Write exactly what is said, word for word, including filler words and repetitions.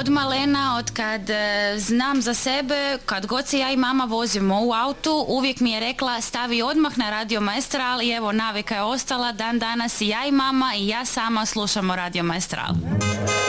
od malena, od kad e, znam za sebe, kad god se ja i mama vozimo u autu, uvijek mi je rekla stavi odmah na Radio Maestral i evo navika je ostala, dan danas i ja i mama i ja sama slušamo Radio Maestral.